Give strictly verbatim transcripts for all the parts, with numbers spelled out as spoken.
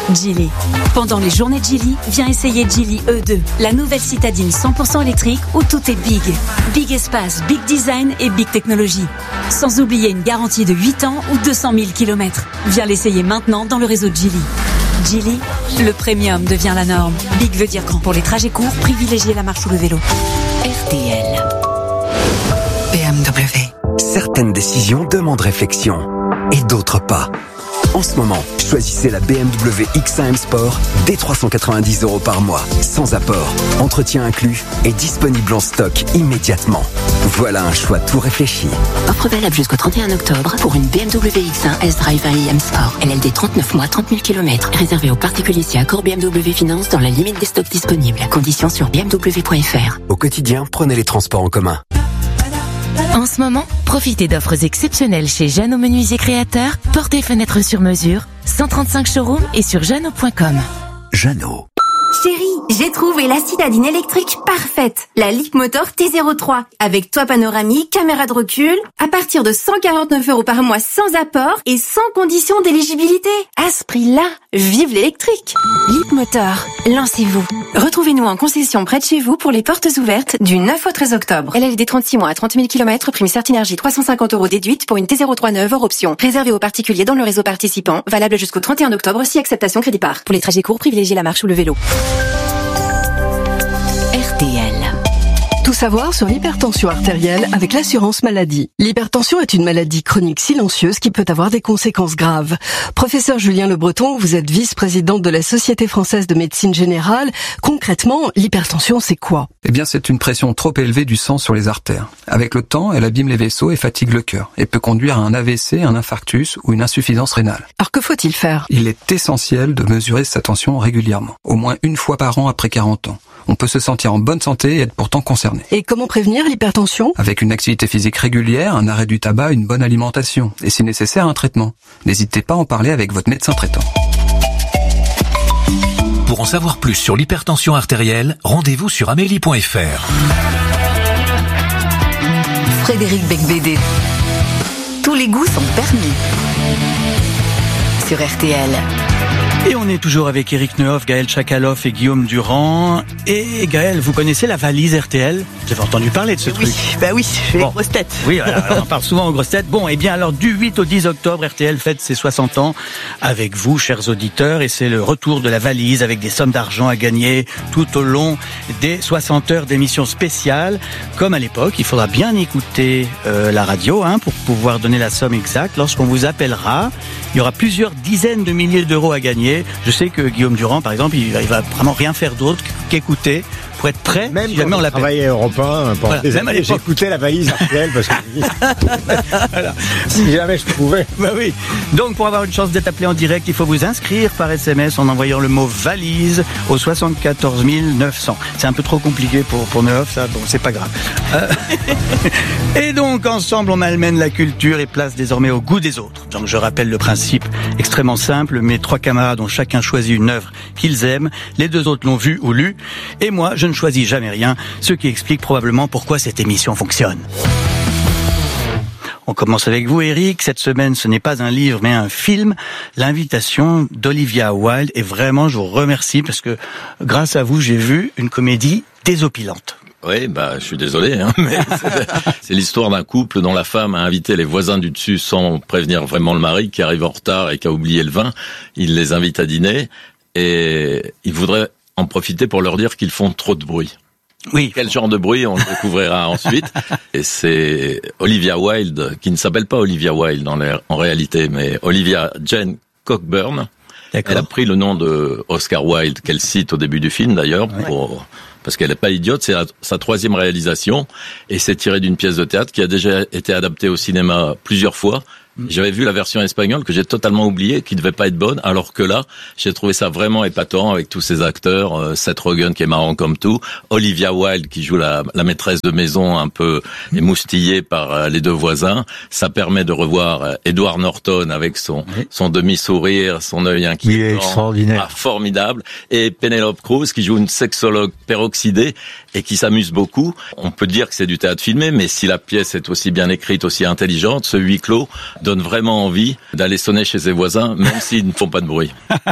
Geely. Pendant les journées Geely, viens essayer Geely E deux, la nouvelle citadine cent pour cent électrique où tout est big. Big espace, big design et big technologie. Sans oublier une garantie de huit ans ou deux cent mille kilomètres. Viens l'essayer maintenant dans le réseau Geely. Geely, le premium devient la norme. Big veut dire grand. Pour les trajets courts, privilégiez la marche ou le vélo. R T L. B M W. Certaines décisions demandent réflexion et d'autres pas. En ce moment, choisissez la B M W X un M Sport dès trois cent quatre-vingt-dix euros par mois, sans apport, entretien inclus et disponible en stock immédiatement. Voilà un choix tout réfléchi. Offre valable jusqu'au trente et un octobre pour une B M W X un S-Drive A I M Sport. L L D trente-neuf mois, trente mille kilomètres. Réservé aux particuliers si accord B M W Finance dans la limite des stocks disponibles. Conditions sur b m w point f r. Au quotidien, prenez les transports en commun. En ce moment, profitez d'offres exceptionnelles chez Jeannot Menuisier Créateur, portes et fenêtres sur mesure, cent trente-cinq showrooms et sur jeannot point com. Jeannot. Chérie, j'ai trouvé la citadine électrique parfaite, la Leapmotor T zéro trois, avec toit panoramique, caméra de recul, à partir de cent quarante-neuf euros par mois sans apport et sans condition d'éligibilité. À ce prix-là, vive l'électrique. Leapmotor, lancez-vous. Retrouvez-nous en concession près de chez vous pour les portes ouvertes du neuf au treize octobre. L L D trente-six mois à trente mille kilomètres, prime Certinergie trois cent cinquante euros déduite pour une T zéro trois neuve hors option. Réservé aux particuliers dans le réseau participant, valable jusqu'au trente et un octobre si acceptation crédit par. Pour les trajets courts, privilégiez la marche ou le vélo. R T L. Tout savoir sur l'hypertension artérielle avec l'assurance maladie. L'hypertension est une maladie chronique silencieuse qui peut avoir des conséquences graves. Professeur Julien Le Breton, vous êtes vice-présidente de la Société française de médecine générale. Concrètement, l'hypertension, c'est quoi? Eh bien, c'est une pression trop élevée du sang sur les artères. Avec le temps, elle abîme les vaisseaux et fatigue le cœur, et peut conduire à un A V C, un infarctus ou une insuffisance rénale. Alors que faut-il faire? Il est essentiel de mesurer sa tension régulièrement, au moins une fois par an après quarante ans. On peut se sentir en bonne santé et être pourtant concerné. Et comment prévenir l'hypertension? Avec une activité physique régulière, un arrêt du tabac, une bonne alimentation, et si nécessaire, un traitement. N'hésitez pas à en parler avec votre médecin traitant. Pour en savoir plus sur l'hypertension artérielle, rendez-vous sur amélie point f r. Frédéric Becbédé. Tous les goûts sont permis. Sur R T L. Et on est toujours avec Éric Neuhoff, Gaël Chakaloff et Guillaume Durand. Et Gaël, vous connaissez la valise R T L? Vous avez entendu parler de ce oui, truc? Bah oui, je fais bon. les grosses têtes. Oui, voilà, on en parle souvent aux grosses têtes. Bon, et bien alors du huit au dix octobre, R T L fête ses soixante ans avec vous, chers auditeurs. Et c'est le retour de la valise avec des sommes d'argent à gagner tout au long des soixante heures d'émissions spéciales. Comme à l'époque, il faudra bien écouter euh, la radio hein, pour pouvoir donner la somme exacte. Lorsqu'on vous appellera, il y aura plusieurs dizaines de milliers d'euros à gagner. Je sais que Guillaume Durand, par exemple, il va, il va vraiment rien faire d'autre qu'écouter pour être prêt. Même si quand jamais on je l'appelle. travaillais à Europe un, pendant Voilà, des même à années, l'époque. j'écoutais la valise R T L parce que je me dis, Voilà. si jamais je pouvais. Bah oui. Donc pour avoir une chance d'être appelé en direct, il faut vous inscrire par S M S en envoyant le mot valise au soixante-quatorze mille neuf cents. C'est un peu trop compliqué pour pour Neuhoff, ça. Bon, c'est pas grave. Euh... et donc ensemble, on malmène la culture et place désormais au goût des autres. Donc je rappelle le principe extrêmement simple. Mes trois camarades ont chacun choisi une œuvre qu'ils aiment. Les deux autres l'ont vue ou lue. Et moi, je ne choisis jamais rien. Ce qui explique probablement pourquoi cette émission fonctionne. On commence avec vous, Eric. Cette semaine, ce n'est pas un livre, mais un film. L'invitation d'Olivia Wilde. Et vraiment, je vous remercie parce que grâce à vous, j'ai vu une comédie désopilante. Oui, bah, je suis désolé, hein, mais c'est, c'est l'histoire d'un couple dont la femme a invité les voisins du dessus sans prévenir vraiment le mari qui arrive en retard et qui a oublié le vin. Il les invite à dîner et il voudrait en profiter pour leur dire qu'ils font trop de bruit. Oui. Quel genre de bruit, on le découvrira ensuite. Et c'est Olivia Wilde, qui ne s'appelle pas Olivia Wilde en, en réalité, mais Olivia Jane Cockburn. D'accord. Elle a pris le nom de Oscar Wilde, qu'elle cite au début du film d'ailleurs, pour, ouais. parce qu'elle n'est pas idiote. C'est sa troisième réalisation et c'est tiré d'une pièce de théâtre qui a déjà été adaptée au cinéma plusieurs fois. J'avais vu la version espagnole que j'ai totalement oubliée, qui devait pas être bonne, alors que là, j'ai trouvé ça vraiment épatant avec tous ces acteurs, euh, Seth Rogen qui est marrant comme tout, Olivia Wilde qui joue la, la maîtresse de maison un peu émoustillée par euh, les deux voisins. Ça permet de revoir euh, Edward Norton avec son son demi-sourire, son œil inquiétant, il est extraordinaire, ah, formidable, et Penelope Cruz qui joue une sexologue peroxydée et qui s'amuse beaucoup. On peut dire que c'est du théâtre filmé, mais si la pièce est aussi bien écrite, aussi intelligente, ce huis clos donne vraiment envie d'aller sonner chez ses voisins, même s'ils ne font pas de bruit.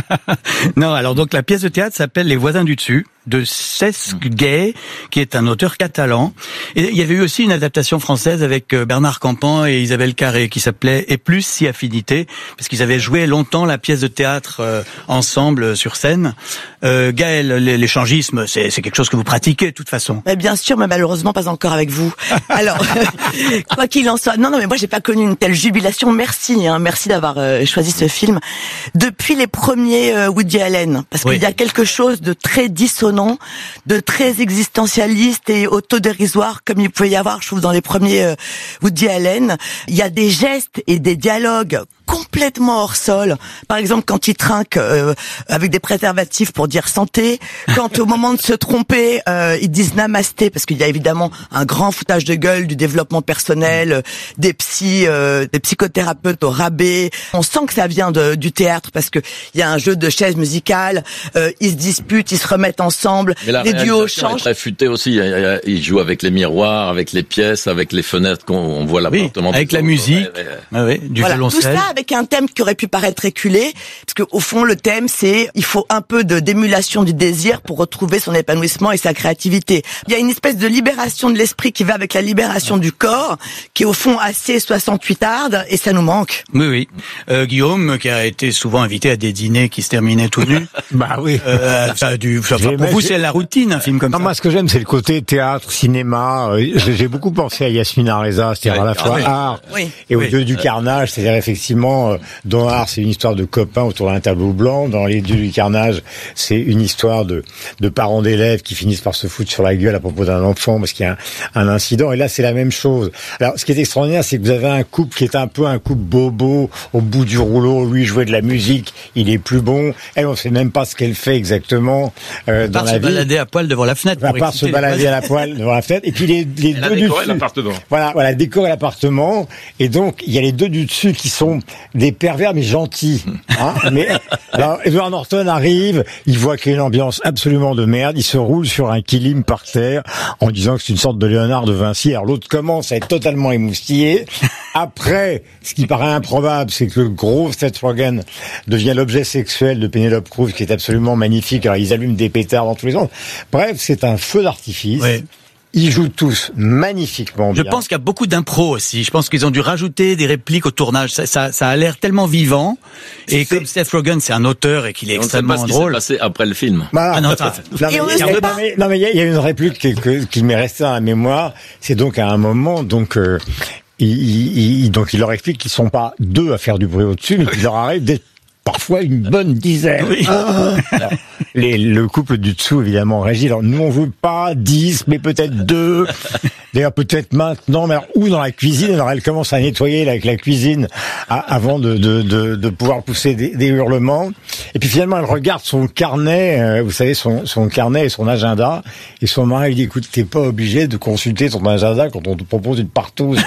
Non, alors donc la pièce de théâtre s'appelle Les voisins du dessus, de Cesc Gay, qui est un auteur catalan. Et il y avait eu aussi une adaptation française avec Bernard Campan et Isabelle Carré qui s'appelait Et plus si affinité, parce qu'ils avaient joué longtemps la pièce de théâtre euh, ensemble sur scène. Euh, Gaël, l'échangisme, c'est, c'est quelque chose que vous pratiquez de toute façon. Mais bien sûr, mais malheureusement pas encore avec vous. Alors, quoi qu'il en soit, non, non, mais moi j'ai pas connu une telle jubilation. Merci, hein, merci d'avoir euh, choisi ce film. Depuis les premiers euh, Woody Allen, parce oui. qu'il y a quelque chose de très dissonant, de très existentialiste et autodérisoire, comme il pouvait y avoir, je trouve, dans les premiers euh, Woody Allen. Il y a des gestes et des dialogues complètement hors sol. Par exemple, quand il trinque euh, avec des préservatifs pour dire santé, quand au moment de se tromper, euh, ils disent namasté, parce qu'il y a évidemment un grand foutage de gueule du développement personnel, euh, des psys, euh, des psychothérapeutes au rabais. On sent que ça vient de, du théâtre, parce que il y a un jeu de chaises musicales, euh, ils se disputent, ils se remettent ensemble, les duos changent. Est très futé aussi. Il joue avec les miroirs, avec les pièces, avec les fenêtres qu'on on voit l'appartement. Oui, avec la musique, ouais, ouais. Ah oui, du voilà, violoncelle. Tout ça avec un thème qui aurait pu paraître éculé, parce que au fond le thème c'est il faut un peu de d'émulation du désir pour retrouver son épanouissement et sa créativité. Il y a une espèce de libération de l'esprit qui va avec la libération du corps, qui est au fond assez soixante-huit arde, et ça nous manque. Oui, oui. Euh, Guillaume, qui a été souvent invité à des dîners qui se terminaient tout nus. Bah oui. Euh, ça a dû, enfin, pour vous, c'est la routine, un film comme non, ça. Moi, ce que j'aime, c'est le côté théâtre, cinéma. J'ai beaucoup pensé à Yasmina Reza, c'est-à-dire ouais, à la fois oui. art oui. et au oui. dieu du carnage, c'est-à-dire effectivement, dans art, c'est une histoire de copains autour d'un tableau blanc. Dans les dieux du carnage, c'est une histoire de, de parents d'élèves qui finissent par se foutre sur la gueule à propos d'un enfant parce qu'il y a un, un incident. Et là, c'est la même chose. Alors, ce qui est extraordinaire, c'est que vous avez un couple qui est un peu un couple bobo au bout du rouleau. Lui jouait de la musique, il est plus bon. Elle, on ne sait même pas ce qu'elle fait exactement euh, dans la vie. À part se balader à poil devant la fenêtre. À part se balader à la poil devant la fenêtre. Et puis les, les elle deux a du décoré dessus. L'appartement. Voilà, voilà, décorer l'appartement. Et donc, il y a les deux du dessus qui sont des pervers mais gentils. Hein mais alors, Edward Norton arrive, il voit qu'il y a une ambiance absolument de merde, il se roule sur un kilim par terre en disant que c'est une sorte de Léonard de Vinci. Alors l'autre commence à être totalement émoustillé. Après, ce qui paraît improbable, c'est que le gros Seth Rogen devient l'objet sexuel de Penelope Cruz, qui est absolument magnifique. Alors ils allument des pétards dans tous les sens. Bref, c'est un feu d'artifice. Oui. Ils jouent tous magnifiquement bien. Je pense qu'il y a beaucoup d'impro aussi. Je pense qu'ils ont dû rajouter des répliques au tournage. Ça, ça, ça a l'air tellement vivant. Et c'est... comme Seth Rogen, c'est un auteur et qu'il est on extrêmement ne sait pas drôle. Ce qui s'est passé après le film. Bah, ah non, ça... non, mais, il y a, non, mais, non, mais il y, y a une réplique qui, que, qui m'est restée dans la mémoire. C'est donc à un moment, donc, euh, il, il, il, donc il leur explique qu'ils sont pas deux à faire du bruit au-dessus, mais qu'il leur arrive d'être parfois une bonne dizaine. Oui. Ah. Alors, les, le couple du dessous, évidemment, réagit. Alors, nous, on veut pas dix, mais peut-être deux. D'ailleurs, peut-être maintenant, mais alors, ou dans la cuisine. Alors, elle commence à nettoyer la, la cuisine à, avant de, de, de, de pouvoir pousser des, des hurlements. Et puis, finalement, elle regarde son carnet, euh, vous savez, son, son carnet et son agenda. Et son mari lui dit, écoute, t'es pas obligé de consulter ton agenda quand on te propose une partouze.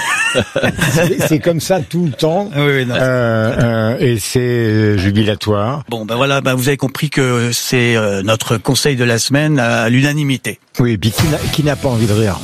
c'est, c'est comme ça tout le temps. Oui, oui, non. Euh, euh, et c'est jubilatoire. Bon, ben voilà, ben vous avez compris que c'est euh, notre conseil de la semaine à l'unanimité. Oui, et puis qui n'a, qui n'a pas envie de rire?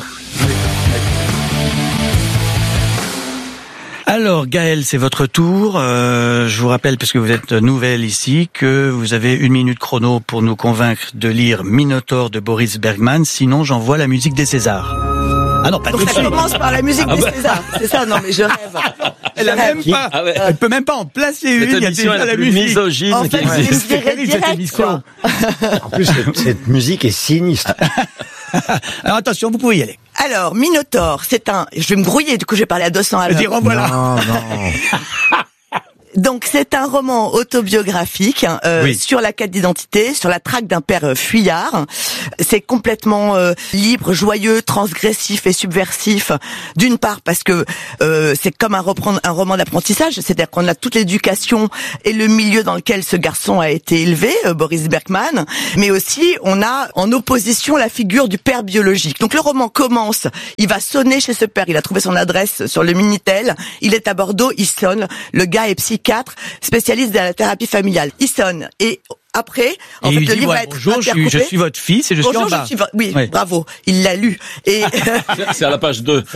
Alors Gaël, c'est votre tour. Euh, je vous rappelle, parce que vous êtes nouvelle ici, que vous avez une minute chrono pour nous convaincre de lire Minotaure de Boris Bergman. Sinon, j'envoie la musique des Césars. Ah non, pas Donc tout de ça suite. commence par la musique ah des bah. Césars. C'est ça, non mais je rêve. Elle a même pas, ah ouais. Elle peut même pas en placer une. Cette Il y a émission déjà est la, la plus musique. misogyne en fait, qui existe. c'est une direct, quoi. En plus, cette, cette musique est sinistre. Alors attention, vous pouvez y aller. Alors, Minotaure, c'est un... Je vais me grouiller, du coup, je vais parler à deux cents à l'heure. Dire, oh, voilà. Non, non. Donc c'est un roman autobiographique euh, oui. sur la quête d'identité, sur la traque d'un père euh, fuyard. C'est complètement euh, libre, joyeux, transgressif et subversif. D'une part parce que euh, c'est comme un, reprendre, un roman d'apprentissage, c'est-à-dire qu'on a toute l'éducation et le milieu dans lequel ce garçon a été élevé, euh, Boris Bergman, mais aussi on a en opposition la figure du père biologique. Donc le roman commence, il va sonner chez ce père, il a trouvé son adresse sur le Minitel, il est à Bordeaux, il sonne, le gars est psychiatre, spécialiste de la thérapie familiale. Il sonne et après, en et fait, il le dit, livre ouais, va être bonjour, je suis, je suis votre fils et je bonjour, suis en bas. je suis vo- oui, Ouais. bravo, il l'a lu. Et C'est à la page deux.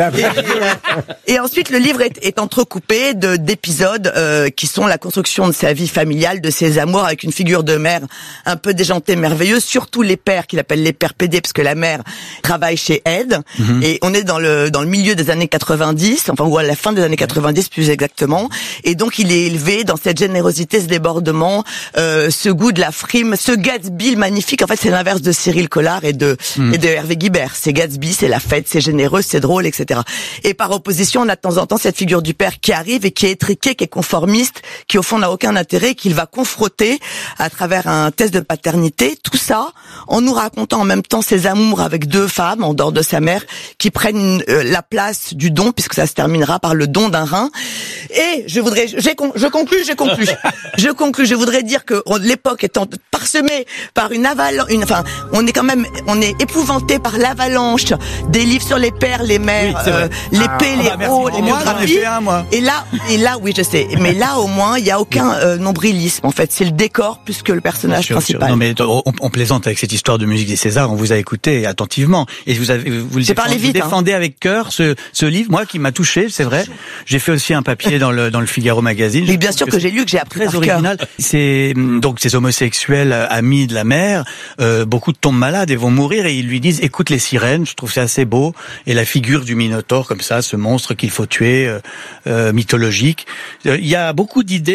Et, et ensuite, le livre est, est entrecoupé de d'épisodes euh, qui sont la construction de sa vie familiale, de ses amours, avec une figure de mère un peu déjantée, merveilleuse. Surtout les pères, qu'il appelle les pères pédés, parce que la mère travaille chez Ed. Mhm. Et on est dans le dans le milieu des années quatre-vingt-dix, enfin ou à la fin des années quatre-vingt-dix plus exactement. Et donc, il est élevé dans cette générosité, ce débordement, euh, ce goût de la frime, ce Gatsby magnifique. En fait, c'est l'inverse de Cyril Collard et de Mhm. et de Hervé Guibert. C'est Gatsby, c'est la fête, c'est généreux, c'est drôle, et cetera. Et par opposition, on a de temps en temps cette figure du père qui arrive et qui est étriqué, qui est conformiste, qui au fond n'a aucun intérêt, qu'il va confronter à travers un test de paternité. Tout ça en nous racontant en même temps ses amours avec deux femmes en dehors de sa mère qui prennent euh, la place du don, puisque ça se terminera par le don d'un rein. Et je voudrais, j'ai con- je conclus, j'ai conclu, je conclus. Je voudrais dire que on- l'époque étant parsemée par une avalanche, une, enfin, on est quand même, on est épouvanté par l'avalanche des livres sur les pères, les mères, Oui, c'est vrai. euh, les Ah, P, ah les bah, merci. O, les Moi, j'en ai biographies. fait un, moi. Et là, et là, oui, je sais. Mais là, au moins, il y a aucun euh, nombrilisme. En fait, c'est le décor plus que le personnage Sûr, sûr. principal. Non mais on, on plaisante avec cette histoire de musique des Césars. On vous a écouté attentivement et vous avez vous le J'ai parlé défendez, vite, vous défendez avec cœur ce ce livre. Moi, qui m'a touché, c'est vrai. J'ai fait aussi un papier dans le dans le Figaro magazine. Mais bien sûr que, j'ai lu, que j'ai appris très par cœur. original. C'est donc ces homosexuels euh, amis de la mère. Euh, beaucoup tombent malades et vont mourir et ils lui disent écoute les sirènes. Je trouve ça assez beau et la figure du Minotaure comme ça, ce monstre qu'il faut tuer, euh, euh, mythologique. Euh, Il y a beaucoup d'idées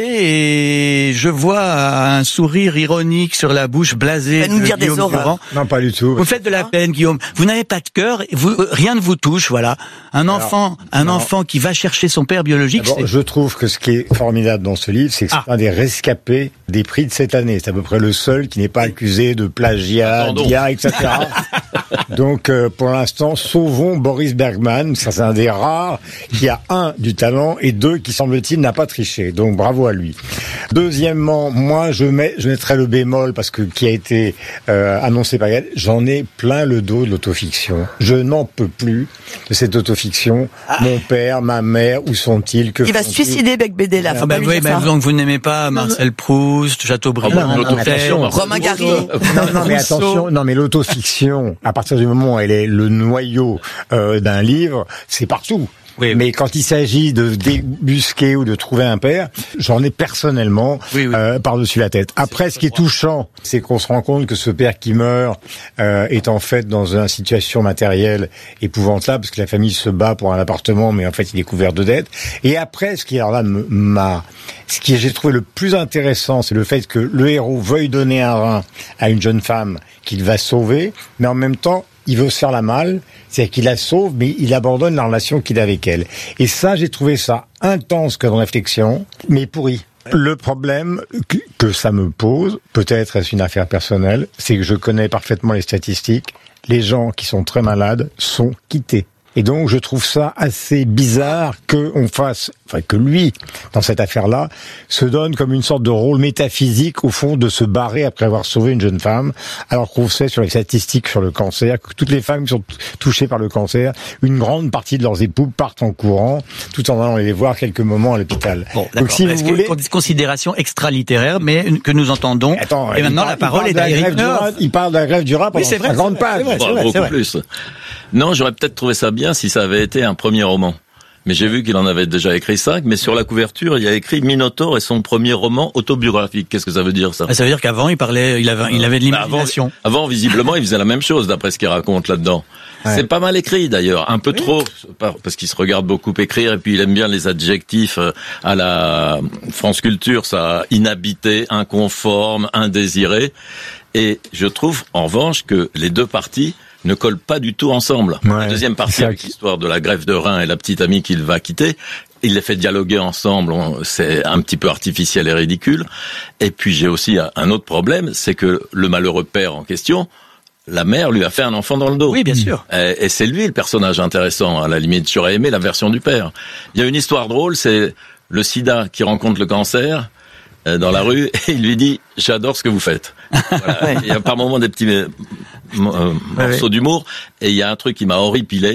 et je vois un sourire ironique sur la bouche blasée Va nous de dire des Guillaume horreurs. Durand. Non, pas du tout. Vous faites de la peine, Guillaume. Vous n'avez pas de cœur. Vous, euh, rien ne vous touche. Voilà, un enfant, un non. enfant qui va chercher son père biologique. D'abord, c'est- je trouve que ce qui est formidable dans ce livre, c'est que c'est Ah. un des rescapés des prix de cette année. C'est à peu près le seul qui n'est pas accusé de plagiat, Attendons. d'I A, et cetera. Donc, euh, pour l'instant, sauvons Boris Bergman. Ça, c'est un des rares qui a, un, du talent et deux, qui, semble-t-il, n'a pas triché. Donc, bravo à lui. Deuxièmement, moi, je mets, je mettrais le bémol parce que, qui a été euh, annoncé par Gaël, j'en ai plein le dos de l'autofiction. Je n'en peux plus de cette autofiction. Mon père, ma mère, où sont-ils? Que Il va se font-ils suicider, Bec Bédé, là. Ah Faut bah pas lui oui, dire bah, ça. donc vous n'aimez pas Marcel Proust, Chateaubriand, Ah bah, l'autofiction, Montaigne, Romain Gary. Non, non, mais Rousseau. attention, non, mais l'autofiction, à partir du moment où elle est le noyau euh, d'un livre, c'est partout. Oui, oui. Mais quand il s'agit de débusquer ou de trouver un père, j'en ai personnellement Oui, oui. euh, par-dessus la tête. Après, ce qui est touchant, c'est qu'on se rend compte que ce père qui meurt euh, est en fait dans une situation matérielle épouvantable, parce que la famille se bat pour un appartement, mais en fait, il est couvert de dettes. Et après, ce qui alors là me- m'a, ce qui j'ai trouvé le plus intéressant, c'est le fait que le héros veuille donner un rein à une jeune femme qu'il va sauver, mais en même temps, il veut se faire la malle, c'est-à-dire qu'il la sauve, mais il abandonne la relation qu'il a avec elle. Et ça, j'ai trouvé ça intense comme réflexion, mais pourri. Le problème que, que ça me pose, peut-être est-ce une affaire personnelle, c'est que je connais parfaitement les statistiques. Les gens qui sont très malades sont quittés. Et donc, je trouve ça assez bizarre que on fasse, enfin, que lui, dans cette affaire-là, se donne comme une sorte de rôle métaphysique, au fond, de se barrer après avoir sauvé une jeune femme, alors qu'on sait sur les statistiques sur le cancer que toutes les femmes qui sont t- touchées par le cancer, une grande partie de leurs époux partent en courant, tout en allant les voir quelques moments à l'hôpital. Bon, Donc, d'accord. si vous Est-ce que- voulez... con- considération extra-littéraire, mais que nous entendons. Attends, et il maintenant, parle- la il parole parle est de la d'Éric grève du Neuf. Rhin, il parle de la grève du Rhin pendant Oui, c'est vrai, cinquante c'est vrai, pages. c'est vrai, Bah, c'est vrai, beaucoup c'est vrai. plus. Non, j'aurais peut-être trouvé ça bien si ça avait été un premier roman. Mais j'ai vu qu'il en avait déjà écrit cinq, mais sur la couverture, il y a écrit Minotaure et son premier roman autobiographique. Qu'est-ce que ça veut dire, ça? Ah, ça veut dire qu'avant, il parlait, il avait, il avait de Bah, avant, l'imagination. avant, visiblement, il faisait la même chose, d'après ce qu'il raconte là-dedans. Ouais. C'est pas mal écrit, d'ailleurs. Un peu trop, par- parce qu'il se regarde beaucoup écrire, et puis il aime bien les adjectifs euh, à la France Culture, ça, inhabité, inconforme, indésiré. Et je trouve, en revanche, que les deux parties ne collent pas du tout ensemble. Ouais, la deuxième partie, c'est avec ça. l'histoire de la greffe de rein et la petite amie qu'il va quitter, il les fait dialoguer ensemble, on- c'est un petit peu artificiel et ridicule. Et puis j'ai aussi un- un autre problème, c'est que le malheureux père en question, la mère lui a fait un enfant dans le dos. Oui, bien sûr. Et, et c'est lui le personnage intéressant, à la limite. J'aurais aimé la version du père. Il y a une histoire drôle, c'est le sida qui rencontre le cancer euh, dans la rue, et il lui dit « J'adore ce que vous faites ». Voilà. Il y a par moments des petits euh, m- euh, morceaux d'humour, et il y a un truc qui m'a horripilé.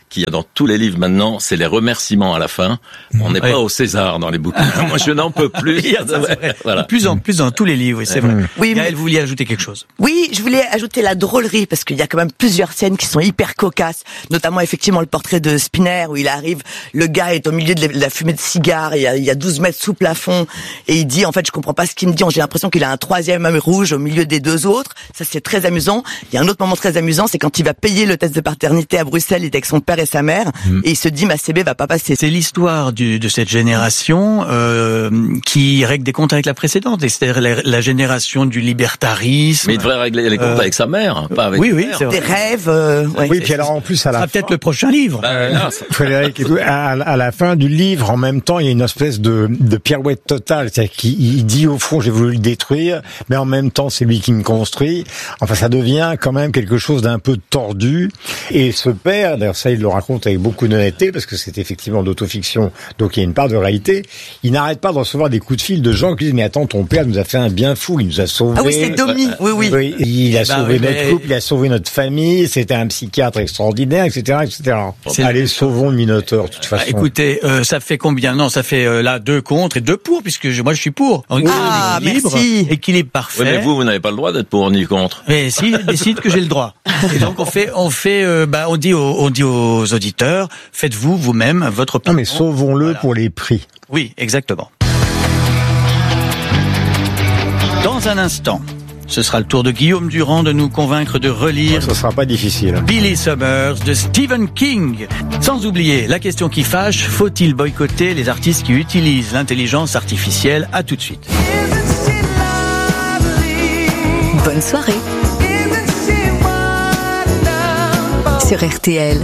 qu'il y a dans tous les livres maintenant, c'est les remerciements à la fin. On n'est ouais. pas au César dans les bouquins. Moi, je n'en peux plus. Voilà. De plus en plus dans tous les livres, oui, c'est vrai. Oui, Gaëlle, vous vouliez ajouter quelque chose? Oui, je voulais ajouter la drôlerie, parce qu'il y a quand même plusieurs scènes qui sont hyper cocasses, notamment effectivement le portrait de Spinner, où il arrive, le gars est au milieu de la fumée de cigare, il y a, il y a douze mètres sous plafond, et il dit, en fait, je comprends pas ce qu'il me dit, j'ai l'impression qu'il a un troisième homme rouge au milieu des deux autres. Ça, c'est très amusant. Il y a un autre moment très amusant, c'est quand il va payer le test de paternité à Bruxelles, il est avec son père et sa mère, mmh. et il se dit, ma C B va pas passer. C'est l'histoire du, de cette génération euh, qui règle des comptes avec la précédente, c'est-à-dire la, la génération du libertarisme. Mais il devrait régler les comptes euh, avec sa mère, pas avec oui, sa oui, mère. c'est vrai. Des rêves. Euh, ouais. Oui, puis alors en plus à la ça fin, peut-être le prochain livre. Bah, non, Frédéric, à, à la fin du livre, en même temps, il y a une espèce de, de pirouette totale, c'est-à-dire qu'il il dit au fond, j'ai voulu le détruire, mais en même temps, c'est lui qui me construit. Enfin, ça devient quand même quelque chose d'un peu tordu. Et ce père, d'ailleurs, ça, il le raconte avec beaucoup d'honnêteté, parce que c'est effectivement d'autofiction, donc il y a une part de réalité. Il n'arrête pas de recevoir des coups de fil de gens qui disent, mais attends, ton père nous a fait un bien fou, il nous a sauvés. Ah oui, c'est Domi, oui, oui. oui il a bah, sauvé oui, notre mais... couple, il a sauvé notre famille, c'était un psychiatre extraordinaire, et cetera, et cetera. C'est Allez, le... sauvons le Minotaure, de toute façon. Bah, écoutez, euh, ça fait combien? Non, ça fait euh, là deux contre et deux pour, puisque je, moi je suis pour. On ah, équilibre, merci. Équilibre parfait. Oui, mais vous, vous n'avez pas le droit d'être pour ni contre. Mais si, je décide que j'ai le droit. Et donc on fait, on fait, euh, bah, on dit, aux, on dit aux auditeurs, faites-vous vous-même votre opinion. Non, mais sauvons-le voilà. pour les prix. Oui, exactement. Dans un instant, ce sera le tour de Guillaume Durand de nous convaincre de relire. Ce sera pas difficile. Billy Summers de Stephen King. Sans oublier la question qui fâche, faut-il boycotter les artistes qui utilisent l'intelligence artificielle? À tout de suite. Bonne soirée sur R T L.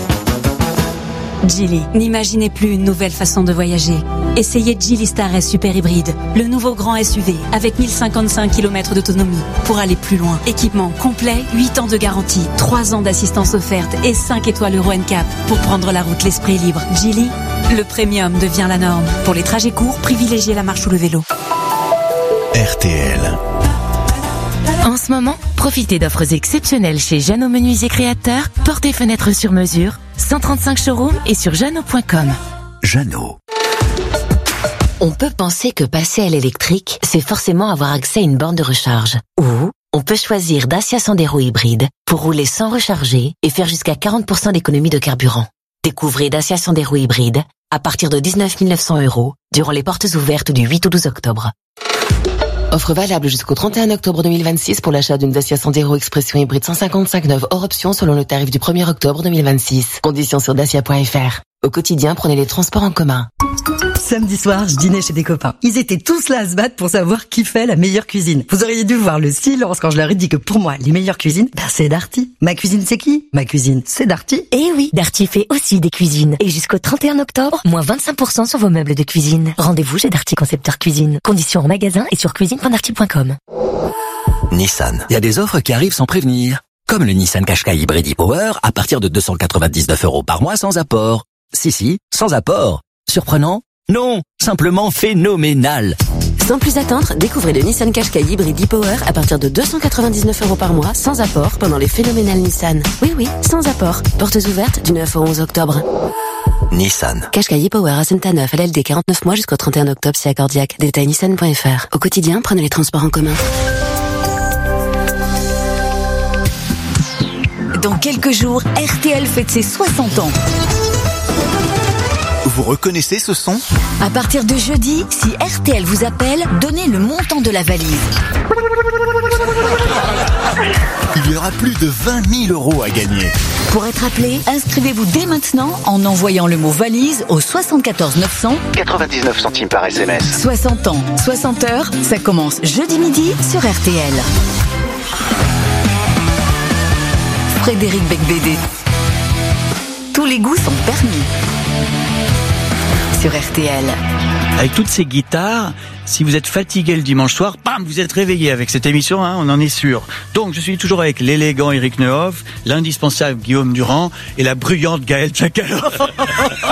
Geely, n'imaginez plus une nouvelle façon de voyager. Essayez Geely Star S Super Hybride, le nouveau grand S U V avec mille cinquante-cinq kilomètres d'autonomie pour aller plus loin. Équipement complet, huit ans de garantie, trois ans d'assistance offerte et cinq étoiles Euro N C A P pour prendre la route l'esprit libre. Geely, le premium devient la norme. Pour les trajets courts, privilégiez la marche ou le vélo. R T L. En ce moment, profitez d'offres exceptionnelles chez Jeannot Menuisier Créateur, portes et fenêtres sur mesure, cent trente-cinq showrooms et sur jeannot point com. Jeannot. On peut penser que passer à l'électrique, c'est forcément avoir accès à une borne de recharge. Ou on peut choisir Dacia Sandero hybride pour rouler sans recharger et faire jusqu'à quarante pour cent d'économie de carburant. Découvrez Dacia Sandero hybride à partir de dix-neuf mille neuf cents euros durant les portes ouvertes du huit au douze octobre. Offre valable jusqu'au trente et un octobre deux mille vingt-six pour l'achat d'une Dacia Sandero Expression hybride cent cinquante-cinq neuve hors option selon le tarif du premier octobre deux mille vingt-six. Conditions sur dacia point f r. Au quotidien, prenez les transports en commun. Samedi soir, je dînais chez des copains. Ils étaient tous là à se battre pour savoir qui fait la meilleure cuisine. Vous auriez dû voir le silence quand je leur ai dit que pour moi, les meilleures cuisines, ben c'est Darty. Ma cuisine, c'est qui? Ma cuisine, c'est Darty. Eh oui, Darty fait aussi des cuisines. Et jusqu'au trente et un octobre, moins vingt-cinq pour cent sur vos meubles de cuisine. Rendez-vous chez Darty Concepteur Cuisine. Conditions en magasin et sur cuisine point darty point com. Nissan. Il y a des offres qui arrivent sans prévenir. Comme le Nissan Qashqai Hybrid e-Power à partir de deux cent quatre-vingt-dix-neuf euros par mois sans apport. Si, si, sans apport. Surprenant? Non, simplement phénoménal. Sans plus attendre, découvrez le Nissan Qashqai Hybrid e-Power à partir de deux cent quatre-vingt-dix-neuf euros par mois sans apport pendant les phénoménales Nissan. Oui, oui, sans apport. Portes ouvertes du neuf au onze octobre. Nissan. Qashqai e-Power à Santa-Neuf, L L D quarante-neuf mois jusqu'au trente et un octobre si accordiaque. Détail nissan point f r. Au quotidien, prenez les transports en commun. Dans quelques jours, R T L fête ses soixante ans. Vous reconnaissez ce son? À partir de jeudi, si R T L vous appelle, donnez le montant de la valise. Il y aura plus de vingt mille euros à gagner. Pour être appelé, inscrivez-vous dès maintenant en envoyant le mot valise au soixante-quatorze neuf cents. quatre-vingt-dix-neuf centimes par S M S. soixante ans, soixante heures, ça commence jeudi midi sur R T L. Frédéric Becbédé. Tous les goûts sont permis. Sur R T L. Avec toutes ces guitares, si vous êtes fatigué le dimanche soir, bam, vous êtes réveillé avec cette émission, hein, on en est sûr. Donc, je suis toujours avec l'élégant Eric Neuhoff, l'indispensable Guillaume Durand et la bruyante Gaëlle Tchakaloff.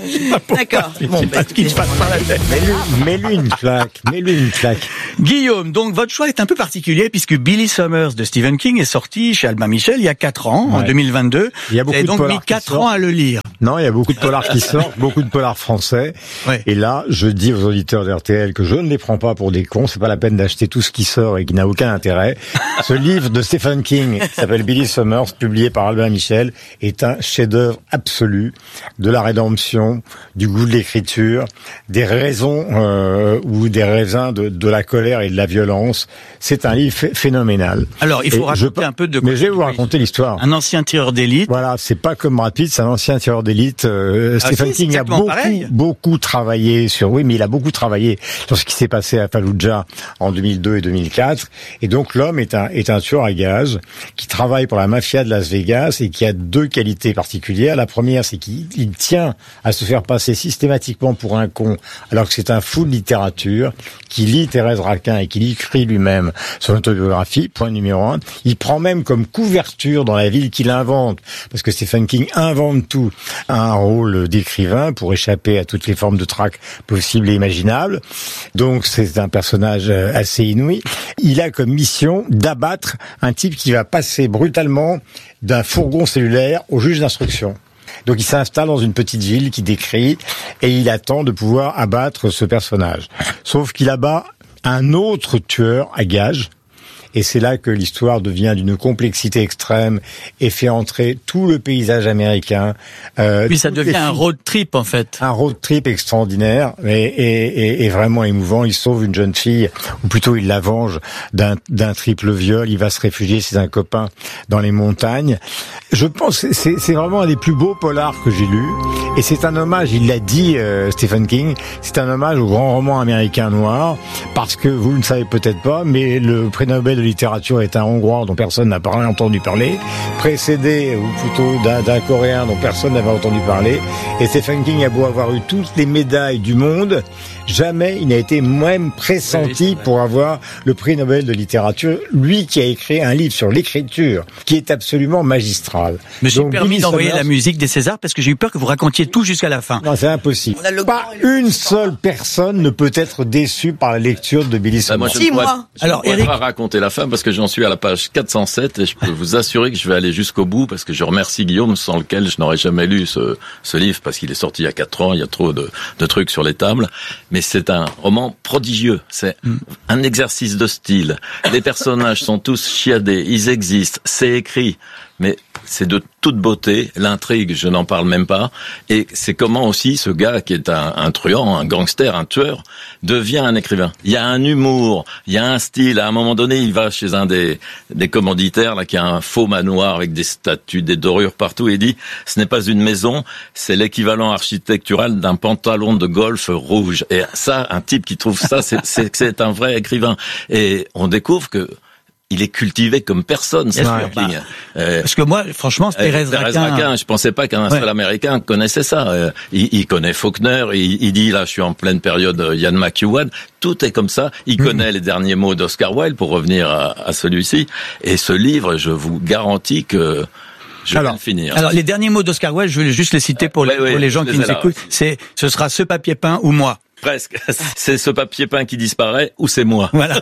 D'accord. Bon, c'est pas ce qui se passe par la tête. Mets-lui, mets-lui une claque, mets-lui une claque. Guillaume, donc votre choix est un peu particulier puisque Billy Summers de Stephen King est sorti chez Albin Michel il y a quatre ans, ouais. en deux mille vingt-deux. Il y a beaucoup Vous avez de donc mis quatre ans à le lire. Non, il y a beaucoup de polars qui sortent, beaucoup de polars français. Ouais. Et là, je dis aux auditeurs d'R T L que je ne les prends pas pour des cons. C'est pas la peine d'acheter tout ce qui sort et qui n'a aucun intérêt. Ce livre de Stephen King, qui s'appelle Billy Summers, publié par Albin Michel, est un chef-d'œuvre absolu de la rédemption, du goût de l'écriture, des raisons euh, ou des raisins de, de la colère et de la violence. C'est un livre phénoménal. Alors, il faut et raconter je, un peu de... Mais je vais vous raconter l'histoire. Un ancien tireur d'élite. Voilà, c'est pas comme Brad Pitt, c'est un ancien tireur d'élite. Euh, ah, Stephen si, King a beaucoup, pareil. beaucoup travaillé sur... Oui, mais il a beaucoup travaillé sur ce qui s'est passé à Fallujah en deux mille deux et deux mille quatre. Et donc, l'homme est un, est un tueur à gages qui travaille pour la mafia de Las Vegas et qui a deux qualités particulières. La première, c'est qu'il il tient à se faire passer systématiquement pour un con, alors que c'est un fou de littérature, qui lit Thérèse Raquin et qui écrit lui-même son autobiographie, point numéro un. Il prend même comme couverture dans la ville qu'il invente, parce que Stephen King invente tout, un rôle d'écrivain pour échapper à toutes les formes de traque possibles et imaginables. Donc c'est un personnage assez inouï. Il a comme mission d'abattre un type qui va passer brutalement d'un fourgon cellulaire au juge d'instruction. Donc il s'installe dans une petite ville qu'il décrit et il attend de pouvoir abattre ce personnage. Sauf qu'il abat un autre tueur à gages. Et c'est là que l'histoire devient d'une complexité extrême et fait entrer tout le paysage américain. Euh, Puis ça devient un road trip en fait. Un road trip extraordinaire et, et, et, et vraiment émouvant. Il sauve une jeune fille, ou plutôt il la venge d'un, d'un triple viol. Il va se réfugier chez un copain dans les montagnes. Je pense que c'est, c'est vraiment un des plus beaux polars que j'ai lus. Et c'est un hommage, il l'a dit euh, Stephen King, c'est un hommage au grand roman américain noir, parce que vous ne savez peut-être pas, mais le prix Nobel de littérature est un Hongrois dont personne n'a pas entendu parler, précédé, ou plutôt d'un, d'un Coréen dont personne n'avait entendu parler. Et Stephen King a beau avoir eu toutes les médailles du monde, jamais il n'a été même pressenti oui, pour avoir le prix Nobel de littérature, lui qui a écrit un livre sur l'écriture, qui est absolument magistral. Je me suis permis d'envoyer Summers... la musique des Césars parce que j'ai eu peur que vous racontiez tout jusqu'à la fin. Non, c'est impossible. Pas une seule personne ne peut être déçue par la lecture de Billy Summers. Bah, moi, je ne pourrais, je Alors, Eric... pas raconter la fin parce que j'en suis à la page quatre cent sept et je peux vous assurer que je vais aller jusqu'au bout parce que je remercie Guillaume sans lequel je n'aurais jamais lu ce, ce livre parce qu'il est sorti il y a quatre ans, il y a trop de, de trucs sur les tables. Mais c'est un roman prodigieux. C'est mm. un exercice de style. Les personnages sont tous chiadés, ils existent, c'est écrit. Mais c'est de toute beauté, l'intrigue, je n'en parle même pas, et c'est comment aussi ce gars qui est un, un truand, un gangster, un tueur, devient un écrivain. Il y a un humour, il y a un style, à un moment donné, il va chez un des, des commanditaires, là, qui a un faux manoir avec des statues, des dorures partout, et il dit, ce n'est pas une maison, c'est l'équivalent architectural d'un pantalon de golf rouge. Et ça, un type qui trouve ça, c'est, c'est, c'est un vrai écrivain. Et on découvre que il est cultivé comme personne, c'est ouais, bah, euh, Parce que moi, franchement, Thérèse euh, Raquin... Raquin, je pensais pas qu'un ouais. seul Américain connaissait ça. Euh, il, il connaît Faulkner, il, il dit, là, je suis en pleine période Ian McEwan. Tout est comme ça. Il mmh. connaît les derniers mots d'Oscar Wilde, pour revenir à, à celui-ci. Et ce livre, je vous garantis que... Je alors, vais le finir. Alors, les derniers mots d'Oscar Wilde, je vais juste les citer pour, ouais, les, ouais, pour les gens qui nous écoutent. C'est, ce sera ce papier peint ou moi. Presque. C'est ce papier peint qui disparaît ou c'est moi. Voilà.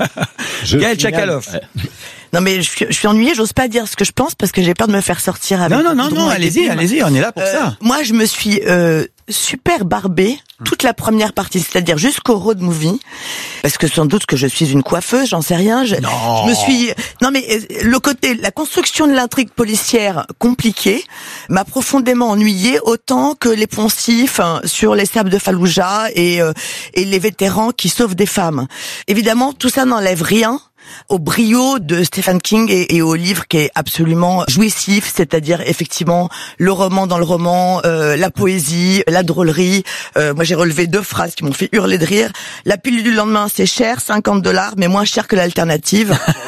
Gaël Tchakaloff. Ouais. Non mais je suis, je suis ennuyée, j'ose pas dire ce que je pense parce que j'ai peur de me faire sortir avec. Non non non non, allez-y, allez-y, on est là pour euh, ça. Moi, je me suis euh, super barbée toute la première partie, c'est-à-dire jusqu'au road movie, parce que sans doute que je suis une coiffeuse, j'en sais rien. Je, non. je me suis, non mais le côté, la construction de l'intrigue policière compliquée m'a profondément ennuyée, autant que les poncifs hein, sur les sables de Fallujah et euh, et les vétérans qui sauvent des femmes. Évidemment, tout ça n'enlève rien au brio de Stephen King et, et au livre qui est absolument jouissif, c'est-à-dire effectivement le roman dans le roman, euh, la poésie, la drôlerie. Euh, moi j'ai relevé deux phrases qui m'ont fait hurler de rire. La pilule du lendemain c'est cher, cinquante dollars, mais moins cher que l'alternative.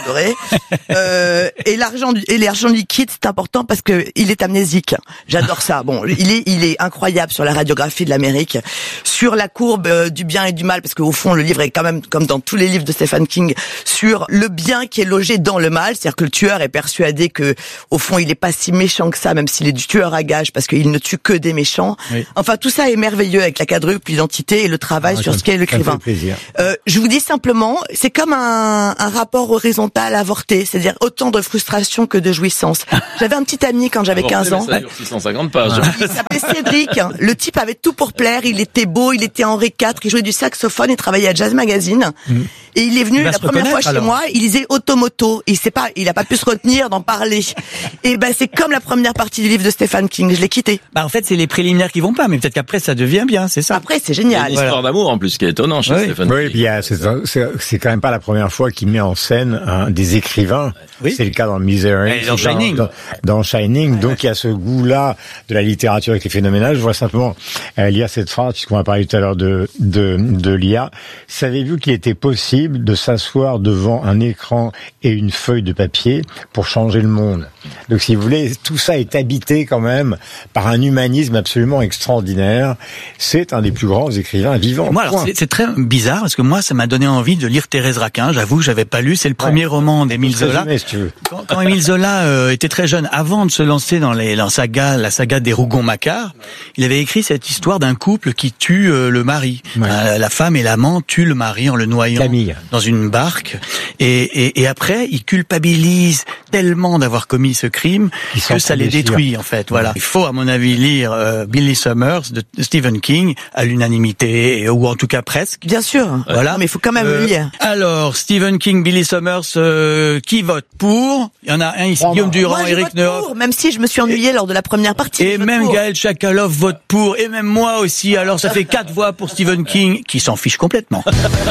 adoré. Euh, et l'argent du, et l'argent liquide, c'est important parce que il est amnésique. J'adore ça. Bon, il est, il est incroyable sur la radiographie de l'Amérique, sur la courbe euh, du bien et du mal, parce qu'au fond, le livre est quand même, comme dans tous les livres de Stephen King, sur le bien qui est logé dans le mal. C'est-à-dire que le tueur est persuadé que, au fond, il est pas si méchant que ça, même s'il est du tueur à gages, parce qu'il ne tue que des méchants. Oui. Enfin, tout ça est merveilleux avec la quadruple identité et le travail ah, sur ce qu'est l'écrivain. Euh, je vous dis simplement, c'est comme un, un rapport horizontal avorté, c'est-à-dire autant de frustration que de jouissance. J'avais un petit ami quand j'avais quinze ans. Ça dure six cent cinquante pages. Il s'appelait Cédric. Le type avait tout pour plaire. Il était beau, il était Henri quatre, il jouait du saxophone, il travaillait à Jazz Magazine. Mmh. Et il est venu il la première fois chez alors. moi, il lisait Automoto. Il sait pas, il a pas pu se retenir d'en parler. Et ben c'est comme la première partie du livre de Stephen King. Je l'ai quitté. Bah en fait c'est les préliminaires qui vont pas, mais peut-être qu'après ça devient bien, c'est ça. Après c'est génial. Il y a une histoire d'amour en plus qui est étonnant chez oui. Stephen oui, King. Oui, c'est, c'est, c'est quand même pas la première fois qu'il met en scène hein, des écrivains. Oui. C'est le cas dans Misery, dans Shining. Dans, dans Shining. Donc il y a ce goût-là de la littérature qui est phénoménal. Je vois simplement euh, lire cette phrase puisqu'on a parlé tout à l'heure de de, de l'I A. Savez-vous qu'il était possible de s'asseoir devant un écran et une feuille de papier pour changer le monde? Donc si vous voulez, tout ça est habité quand même par un humanisme absolument extraordinaire. C'est un des plus grands écrivains vivants. Moi, alors, c'est, c'est très bizarre parce que moi, ça m'a donné envie de lire Thérèse Raquin. J'avoue que j'avais pas lu. C'est le premier ouais. roman d'Émile Zola. Résumer, si tu veux. Quand, quand Émile Zola euh, était très jeune, avant de se lancer dans les la saga, la saga des Rougon-Macquart, il avait écrit cette histoire d'un couple qui tue euh, le mari. Ouais. Euh, la femme et l'amant tuent le mari en le noyant Camille. dans une barque. Et, et, et après, il culpabilise tellement d'avoir commis ce crime Ils que ça les détruit en fait. Voilà. Il faut à mon avis lire euh, Billy Summers de Stephen King à l'unanimité ou en tout cas presque. Bien sûr. Voilà. Non, mais il faut quand même euh, le lire. Alors Stephen King, Billy Summers, euh, qui vote pour? Il y en a un ici, oh, Guillaume Durand, moi, Eric Nehoff. Même si je me suis ennuyée lors de la première partie. Et même pour. Gaël Chakalov vote pour, et même moi aussi. Alors ça fait quatre voix pour Stephen King, qui s'en fiche complètement.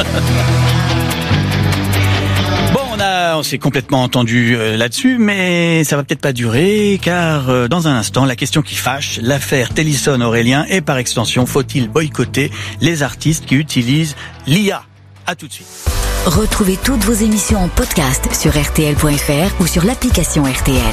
On s'est complètement entendu euh, là-dessus, mais ça va peut-être pas durer, car euh, dans un instant, la question qui fâche, l'affaire Tennyson-Aurélien, et par extension, faut-il boycotter les artistes qui utilisent l'I A? À tout de suite. Retrouvez toutes vos émissions en podcast sur R T L point F R ou sur l'application R T L.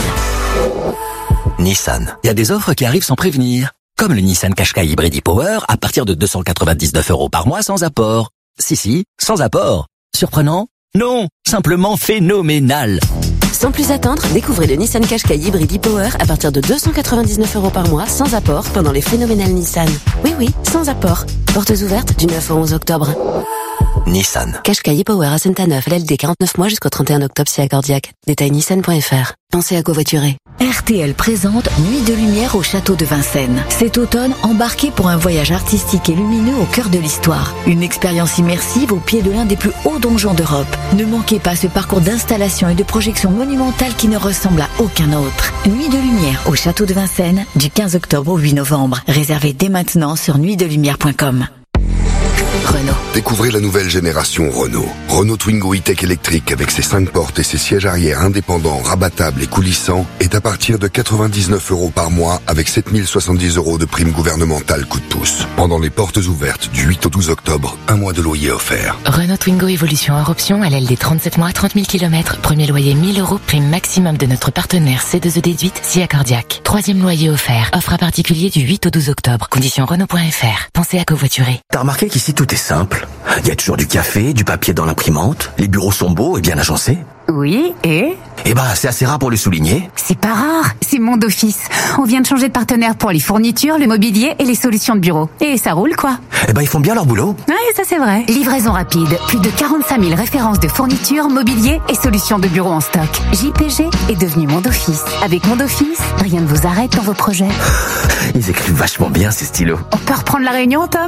Nissan. Il y a des offres qui arrivent sans prévenir. Comme le Nissan Qashqai Hybrid e-Power à partir de deux cent quatre-vingt-dix-neuf euros par mois sans apport. Si, si, sans apport. Surprenant? Non, simplement phénoménal. Sans plus attendre, découvrez le Nissan Qashqai Hybrid e-Power à partir de deux cent quatre-vingt-dix-neuf euros par mois sans apport pendant les phénoménales Nissan. Oui, oui, sans apport. Portes ouvertes du neuf au onze octobre. Nissan. Qashqai e-Power à Saint-Aneuf, L L D quarante-neuf mois jusqu'au trente et un octobre si accordiaque. Détail nissan point F R. Pensez à covoiturer. R T L présente Nuit de lumière au château de Vincennes. Cet automne, embarquez pour un voyage artistique et lumineux au cœur de l'histoire. Une expérience immersive au pied de l'un des plus hauts donjons d'Europe. Ne manquez pas ce parcours d'installation et de projection monumentale qui ne ressemble à aucun autre. Nuit de lumière au château de Vincennes du quinze octobre au huit novembre. Réservez dès maintenant sur nuit de lumière point com. Renault. Découvrez la nouvelle génération Renault. Renault Twingo e-Tech électrique avec ses cinq portes et ses sièges arrière indépendants, rabattables et coulissants est à partir de quatre-vingt-dix-neuf euros par mois avec sept mille soixante-dix euros de prime gouvernementale coup de pouce. Pendant les portes ouvertes du huit au douze octobre, un mois de loyer offert. Renault Twingo Evolution hors option, L L D trente-sept mois, trente mille kilomètres. Premier loyer mille euros, prime maximum de notre partenaire C deux E déduite, si accordiaque. Troisième loyer offert. Offre à particulier du huit au douze octobre. Conditions Renault point F R. Pensez à covoiturer. T'as remarqué qu'ici tout est simple? Il y a toujours du café, du papier dans l'imprimante, les bureaux sont beaux et bien agencés. Oui, et Eh ben, c'est assez rare pour le souligner. C'est pas rare, c'est Monde Office. On vient de changer de partenaire pour les fournitures, le mobilier et les solutions de bureau. Et ça roule, quoi. Eh ben, ils font bien leur boulot. Oui, ça c'est vrai. Livraison rapide, plus de quarante-cinq mille références de fournitures, mobilier et solutions de bureau en stock. J P G est devenu Monde Office. Avec Monde Office, rien ne vous arrête dans vos projets. Ils écrivent vachement bien, ces stylos. On peut reprendre la réunion, Tom ?